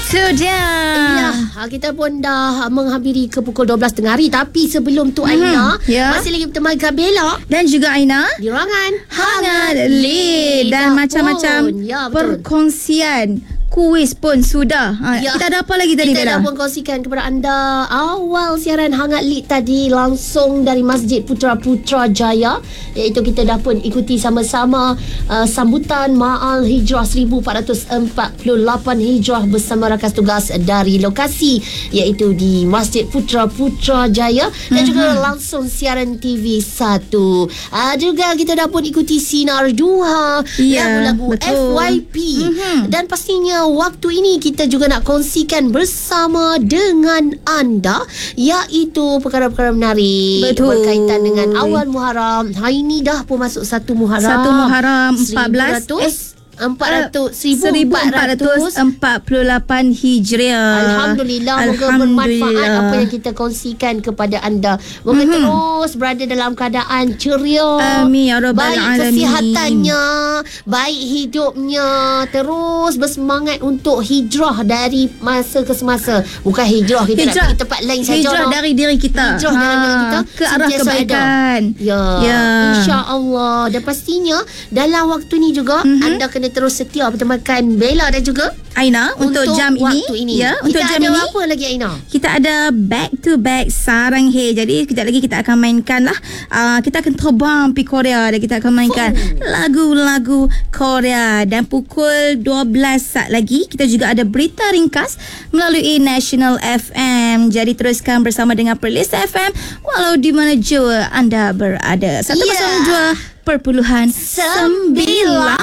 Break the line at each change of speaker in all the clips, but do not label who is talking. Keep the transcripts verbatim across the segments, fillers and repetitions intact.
Itu dia.
Ya, kita pun dah menghampiri ke pukul dua belas tengah hari. Tapi sebelum tu,
hmm,
Aina,
ya.
masih lagi bersama Bella
Dan juga Aina
di ruangan
Hangat Lead. Dan macam-macam
ya,
perkongsian kuis pun sudah. Ha,
ya.
Kita ada apa lagi tadi,
Kita
Bella?
dah pun kongsikan kepada anda awal siaran Hangat Lead tadi langsung dari Masjid Putra Putrajaya, iaitu kita dah pun ikuti sama-sama uh, sambutan Ma'al Hijrah seribu empat ratus empat puluh lapan Hijrah bersama rakan tugas dari lokasi, iaitu di Masjid Putra Putrajaya, dan mm-hmm. juga langsung siaran T V satu. Uh, juga kita dah pun ikuti Sinar Duha,
ya,
lagu-lagu
betul.
F Y P, mm-hmm. dan pastinya waktu ini kita juga nak kongsikan bersama dengan anda, iaitu perkara-perkara menarik.
Betul.
Berkaitan dengan awal Muharram. Hari ini dah pun masuk satu Muharram.
Satu Muharram empat belas eh
empat ratus seribu empat ratus
empat puluh lapan Hijriah.
Alhamdulillah, moga bermanfaat apa yang kita kongsikan kepada anda. Moga mm-hmm. terus berada dalam keadaan ceria.
Amin ya rabbal
baik
alamin.
kesihatannya, baik hidupnya, terus bersemangat untuk hijrah dari masa ke semasa. Bukan hijrah kita hijrah, nak pergi tempat lain saja.
Hijrah dari diri kita.
Hijrah ha, dari diri kita
ke arah kebaikan.
Ya, ya. Insya-Allah. Dan pastinya dalam waktu ni juga mm-hmm. anda kena terus setia bertemakan Bella dan juga
Aina untuk, untuk jam ini,
ini.
Ya,
kita
untuk jam
ada
ini
apa lagi, Aina?
Kita ada back to back Sarang Hey. Jadi kejap lagi kita akan mainkan lah. Uh, kita akan terbang pergi Korea dan kita akan mainkan oh. lagu-lagu Korea. Dan pukul dua belas saat lagi kita juga ada berita ringkas melalui National F M. Jadi teruskan bersama dengan Perlis F M walau di mana jua anda berada. satu kosong dua perpuluhan sembilan.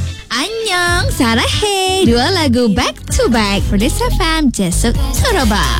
Annyeong, Sarah Hey. Dua lagu back to back Perlis F M Jesuk Sarawak.